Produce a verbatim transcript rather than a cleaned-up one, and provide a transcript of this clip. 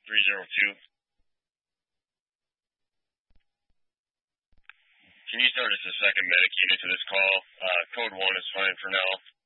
three zero two. Can you start as the second medic unit to this call? Uh, code one is fine for now.